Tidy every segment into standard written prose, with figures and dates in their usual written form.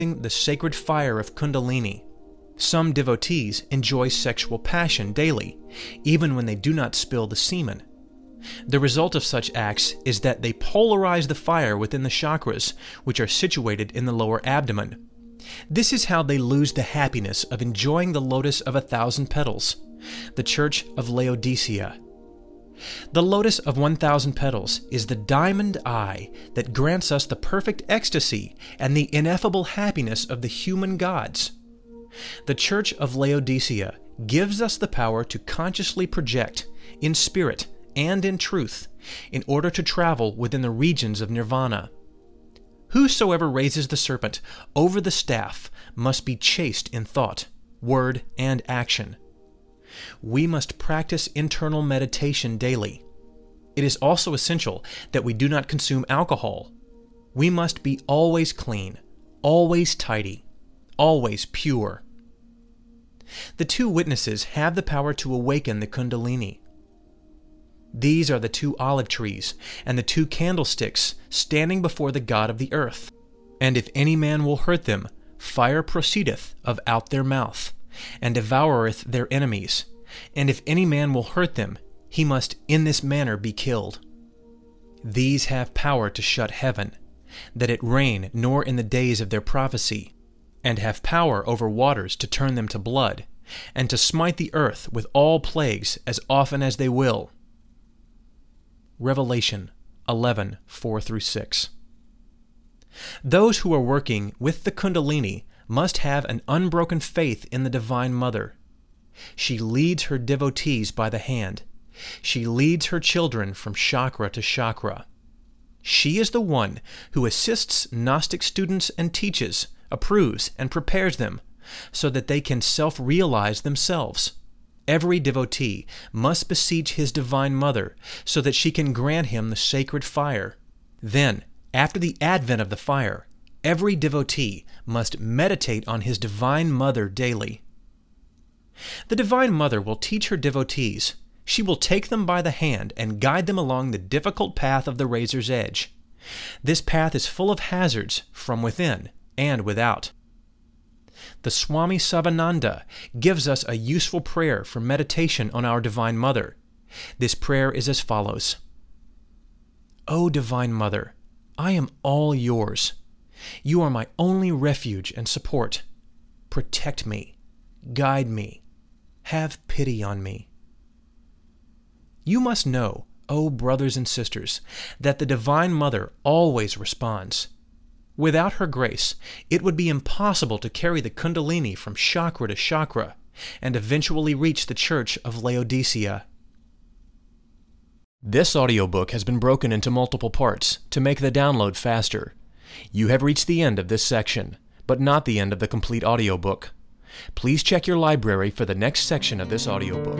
the sacred fire of Kundalini. Some devotees enjoy sexual passion daily, even when they do not spill the semen. The result of such acts is that they polarize the fire within the chakras, which are situated in the lower abdomen. This is how they lose the happiness of enjoying the lotus of 1,000 petals, the Church of Laodicea. The lotus of 1,000 petals is the diamond eye that grants us the perfect ecstasy and the ineffable happiness of the human gods. The Church of Laodicea gives us the power to consciously project, in spirit and in truth, in order to travel within the regions of nirvana. Whosoever raises the serpent over the staff must be chaste in thought, word, and action. We must practice internal meditation daily. It is also essential that we do not consume alcohol. We must be always clean, always tidy, always pure. The two witnesses have the power to awaken the Kundalini. These are the two olive trees and the two candlesticks standing before the God of the earth. And if any man will hurt them, fire proceedeth of out their mouth, and devoureth their enemies. And if any man will hurt them, he must in this manner be killed. These have power to shut heaven, that it rain nor in the days of their prophecy, and have power over waters to turn them to blood, and to smite the earth with all plagues as often as they will. Revelation 11:4-6. Those who are working with the Kundalini must have an unbroken faith in the Divine Mother. She leads her devotees by the hand. She leads her children from chakra to chakra. She is the one who assists Gnostic students and teaches, approves, and prepares them so that they can self-realize themselves. Every devotee must beseech his Divine Mother so that she can grant him the sacred fire. Then, after the advent of the fire, every devotee must meditate on his Divine Mother daily. The Divine Mother will teach her devotees. She will take them by the hand and guide them along the difficult path of the razor's edge. This path is full of hazards from within and without. The Swami Savananda gives us a useful prayer for meditation on our Divine Mother. This prayer is as follows. O Divine Mother, I am all yours. You are my only refuge and support. Protect me, guide me, have pity on me. You must know, O brothers and sisters, that the Divine Mother always responds. Without her grace, it would be impossible to carry the Kundalini from chakra to chakra and eventually reach the Church of Laodicea. This audiobook has been broken into multiple parts to make the download faster. You have reached the end of this section, but not the end of the complete audiobook. Please check your library for the next section of this audiobook.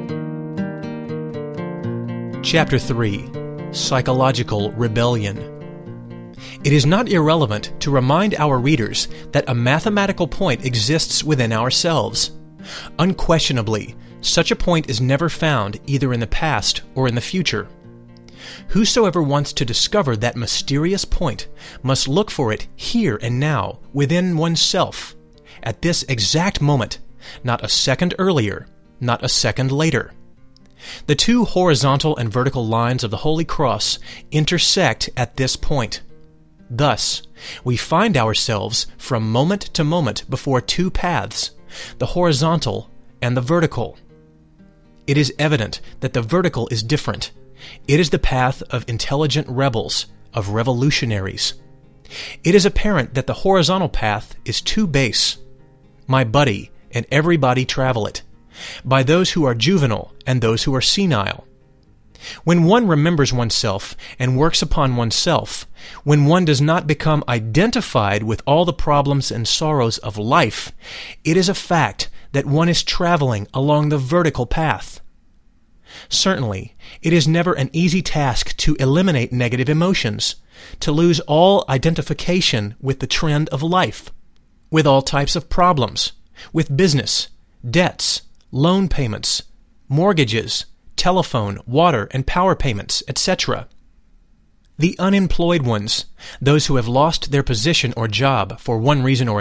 Chapter 3. Psychological Rebellion. It is not irrelevant to remind our readers that a mathematical point exists within ourselves. Unquestionably, such a point is never found either in the past or in the future. Whosoever wants to discover that mysterious point must look for it here and now within oneself, at this exact moment, not a second earlier, not a second later. The two horizontal and vertical lines of the Holy Cross intersect at this point. Thus, we find ourselves from moment to moment before two paths, the horizontal and the vertical. It is evident that the vertical is different. It is the path of intelligent rebels, of revolutionaries. It is apparent that the horizontal path is too base. My buddy and everybody travel it, by those who are juvenile and those who are senile. When one remembers oneself and works upon oneself, when one does not become identified with all the problems and sorrows of life, it is a fact that one is traveling along the vertical path. Certainly, it is never an easy task to eliminate negative emotions, to lose all identification with the trend of life, with all types of problems, with business, debts, loan payments, mortgages, telephone, water, and power payments, etc. The unemployed ones, those who have lost their position or job for one reason or